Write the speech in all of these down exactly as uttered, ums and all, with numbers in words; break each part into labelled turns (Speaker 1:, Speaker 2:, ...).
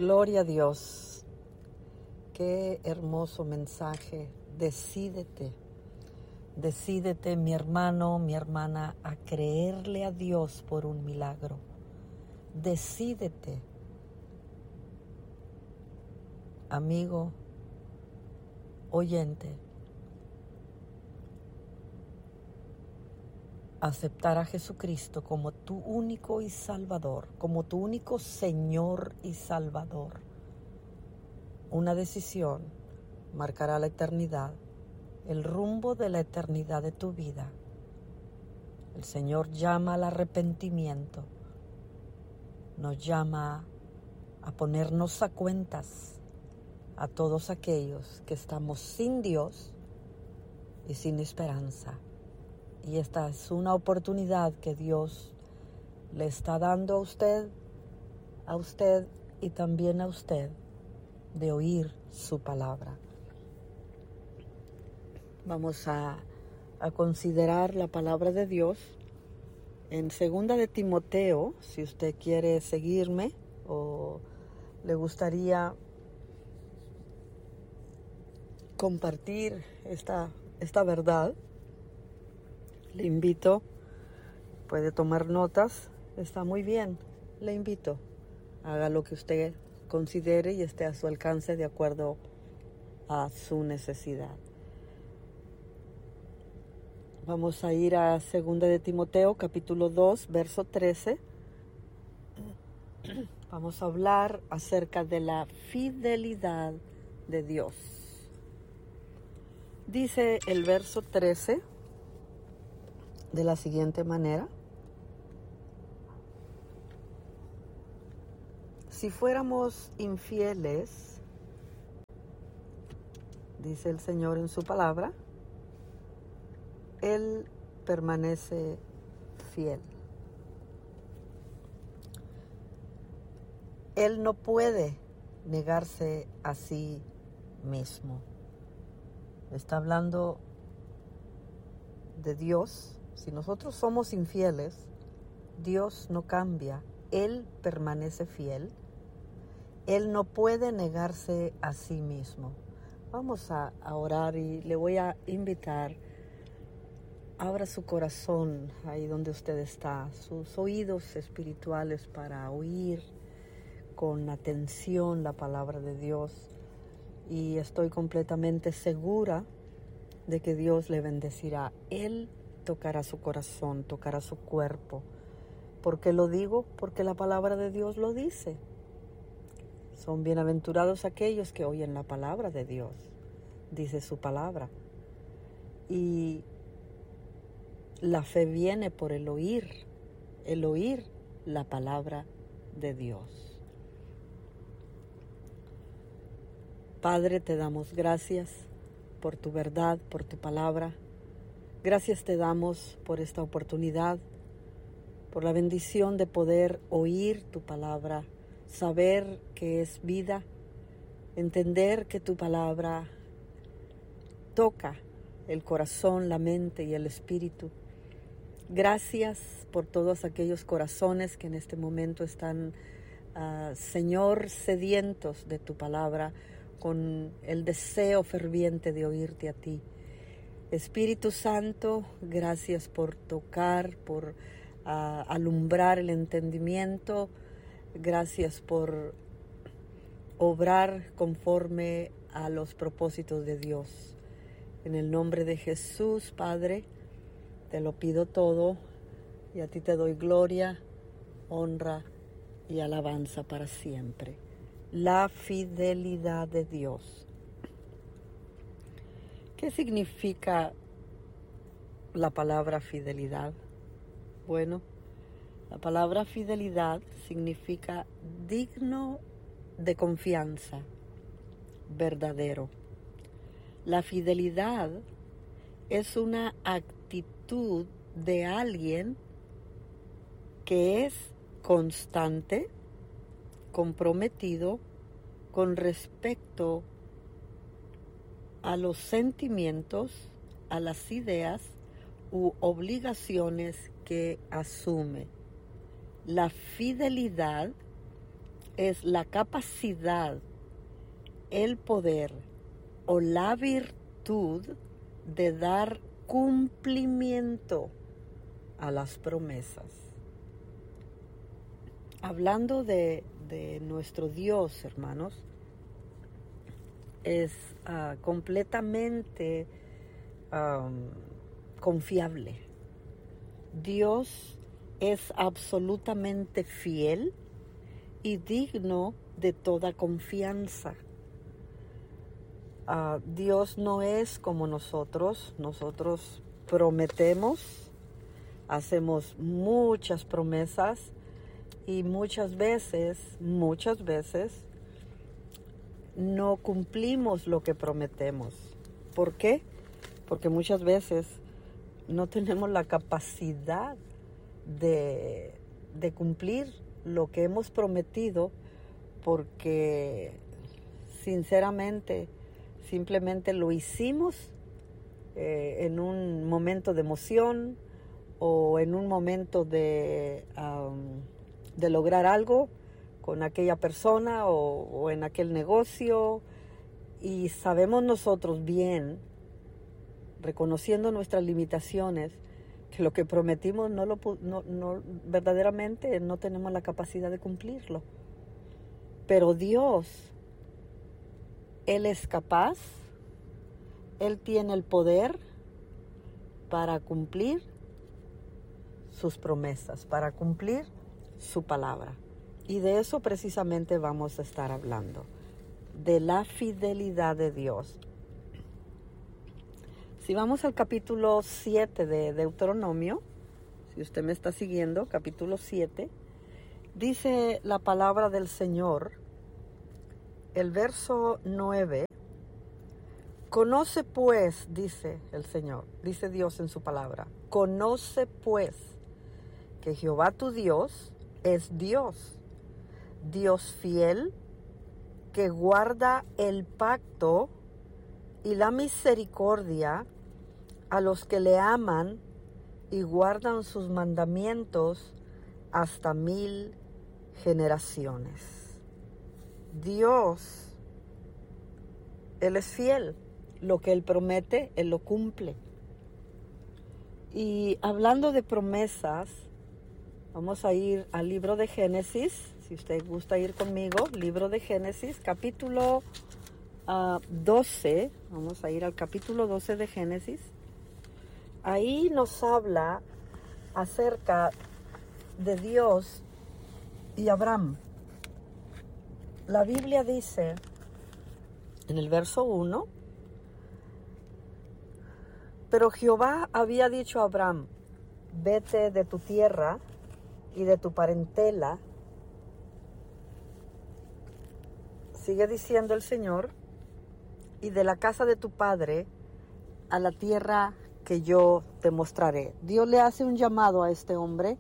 Speaker 1: Gloria a Dios. Qué hermoso mensaje. Decídete. Decídete, mi hermano, mi hermana, a creerle a Dios por un milagro. Decídete. Amigo, oyente, aceptar a Jesucristo como tu único y Salvador, como tu único Señor y Salvador. Una decisión marcará la eternidad, el rumbo de la eternidad de tu vida. El Señor llama al arrepentimiento, nos llama a ponernos a cuentas a todos aquellos que estamos sin Dios y sin esperanza. Y esta es una oportunidad que Dios le está dando a usted, a usted y también a usted, de oír su palabra. Vamos a, a considerar la palabra de Dios en Segunda de Timoteo. Si usted quiere seguirme o le gustaría compartir esta, esta verdad, le invito, puede tomar notas, está muy bien, le invito, haga lo que usted considere y esté a su alcance de acuerdo a su necesidad. Vamos a ir a Segunda de Timoteo, capítulo dos, verso trece. Vamos a hablar acerca de la fidelidad de Dios. Dice el verso trece de la siguiente manera: si fuéramos infieles, dice el Señor en su palabra, Él permanece fiel. Él no puede negarse a sí mismo. Está hablando de Dios. Si nosotros somos infieles, Dios no cambia. Él permanece fiel. Él no puede negarse a sí mismo. Vamos a, a orar y le voy a invitar. Abra su corazón ahí donde usted está, sus oídos espirituales para oír con atención la palabra de Dios. Y estoy completamente segura de que Dios le bendecirá. Él tocará su corazón, tocará su cuerpo. ¿Por qué lo digo? Porque la palabra de Dios lo dice. Son bienaventurados aquellos que oyen la palabra de Dios, dice su palabra. Y la fe viene por el oír, el oír la palabra de Dios. Padre, te damos gracias por tu verdad, por tu palabra. Gracias te damos por esta oportunidad, por la bendición de poder oír tu palabra, saber que es vida, entender que tu palabra toca el corazón, la mente y el espíritu. Gracias por todos aquellos corazones que en este momento están, uh, Señor, sedientos de tu palabra, con el deseo ferviente de oírte a ti. Espíritu Santo, gracias por tocar, por uh, alumbrar el entendimiento. Gracias por obrar conforme a los propósitos de Dios. En el nombre de Jesús, Padre, te lo pido todo y a ti te doy gloria, honra y alabanza para siempre. La fidelidad de Dios. ¿Qué significa la palabra fidelidad? Bueno, la palabra fidelidad significa digno de confianza, verdadero. La fidelidad es una actitud de alguien que es constante, comprometido con respecto a los sentimientos, a las ideas u obligaciones que asume. La fidelidad es la capacidad, el poder o la virtud de dar cumplimiento a las promesas. Hablando de, de nuestro Dios, hermanos, es uh, completamente um, confiable. Dios es absolutamente fiel y digno de toda confianza. Uh, Dios no es como nosotros. Nosotros prometemos, hacemos muchas promesas y muchas veces, muchas veces no cumplimos lo que prometemos. ¿Por qué? Porque muchas veces no tenemos la capacidad de, de cumplir lo que hemos prometido, porque sinceramente simplemente lo hicimos eh, en un momento de emoción o en un momento de, um, de lograr algo con aquella persona o, o en aquel negocio, y sabemos nosotros bien, reconociendo nuestras limitaciones, que lo que prometimos no lo no, no verdaderamente no tenemos la capacidad de cumplirlo. Pero Dios, Él es capaz, Él tiene el poder para cumplir sus promesas, para cumplir su palabra. Y de eso precisamente vamos a estar hablando, de la fidelidad de Dios. Si vamos al capítulo siete de Deuteronomio, si usted me está siguiendo, capítulo siete, dice la palabra del Señor, el verso nueve, conoce pues, dice el Señor, dice Dios en su palabra, conoce pues que Jehová tu Dios es Dios, Dios fiel, que guarda el pacto y la misericordia a los que le aman y guardan sus mandamientos hasta mil generaciones. Dios, Él es fiel. Lo que Él promete, Él lo cumple. Y hablando de promesas, vamos a ir al libro de Génesis. Si usted gusta ir conmigo, libro de Génesis, capítulo uh, doce. Vamos a ir al capítulo doce de Génesis. Ahí nos habla acerca de Dios y Abraham. La Biblia dice en el verso uno, pero Jehová había dicho a Abraham, vete de tu tierra y de tu parentela. Sigue diciendo el Señor, y de la casa de tu padre a la tierra que yo te mostraré. Dios le hace un llamado a este hombre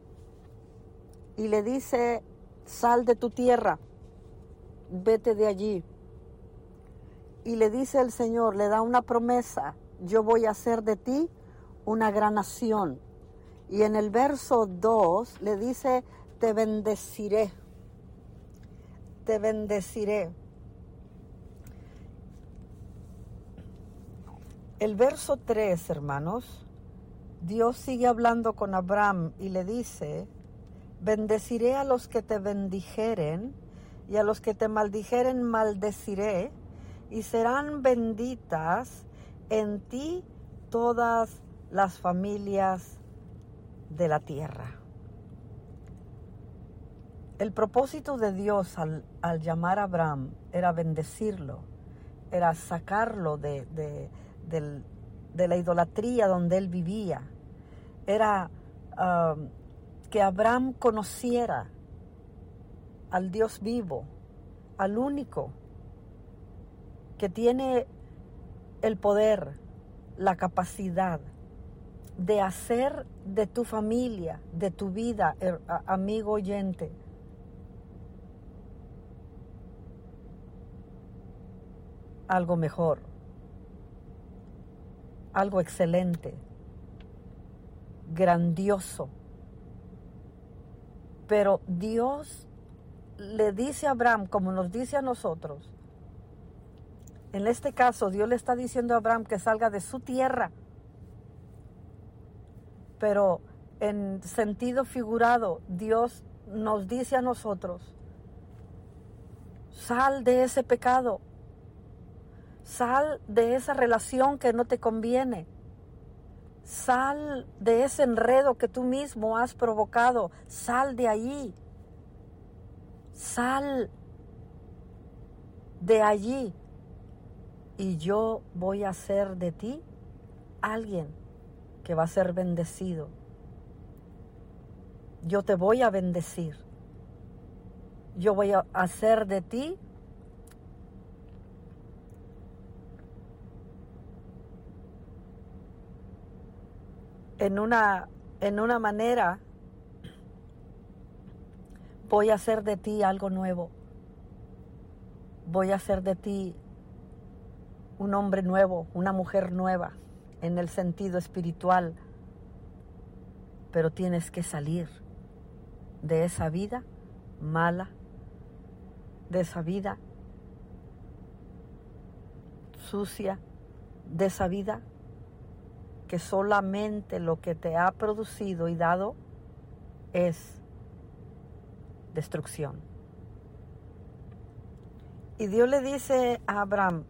Speaker 1: y le dice, sal de tu tierra, vete de allí. Y le dice el Señor, le da una promesa, yo voy a hacer de ti una gran nación. Y en el verso dos le dice, te bendeciré, te bendeciré. El verso tres, hermanos, Dios sigue hablando con Abraham y le dice, bendeciré a los que te bendijeren y a los que te maldijeren maldeciré, y serán benditas en ti todas las familias de la tierra. El propósito de Dios al, al llamar a Abraham era bendecirlo, era sacarlo de, de, de, de la idolatría donde él vivía, era uh, que Abraham conociera al Dios vivo, al único que tiene el poder, la capacidad de hacer de tu familia, de tu vida, er, amigo oyente, algo mejor, algo excelente, grandioso. Pero Dios le dice a Abraham, como nos dice a nosotros, en este caso Dios le está diciendo a Abraham que salga de su tierra, pero en sentido figurado Dios nos dice a nosotros, sal de ese pecado, sal de esa relación que no te conviene, sal de ese enredo que tú mismo has provocado, sal de allí, sal de allí y yo voy a hacer de ti alguien que va a ser bendecido. Yo te voy a bendecir. Yo voy a hacer de ti en una, en una manera, voy a hacer de ti algo nuevo. Voy a hacer de ti un hombre nuevo, una mujer nueva, en el sentido espiritual. Pero tienes que salir de esa vida mala, de esa vida sucia, de esa vida que solamente lo que te ha producido y dado es destrucción. Y Dios le dice a Abraham,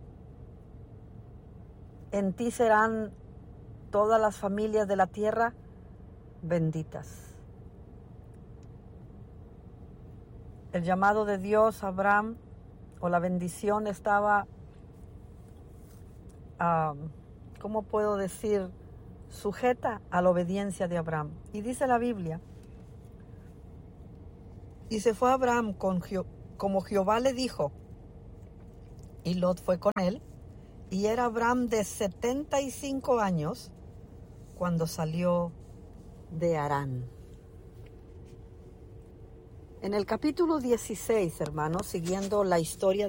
Speaker 1: en ti serán todas las familias de la tierra benditas. El llamado de Dios a Abraham, o la bendición, estaba, uh, ¿cómo puedo decir?, sujeta a la obediencia de Abraham. Y dice la Biblia, y se fue Abraham con Je- como Jehová le dijo, y Lot fue con él, y era Abraham de setenta y cinco años cuando salió de Harán. En el capítulo dieciséis, hermanos, siguiendo la historia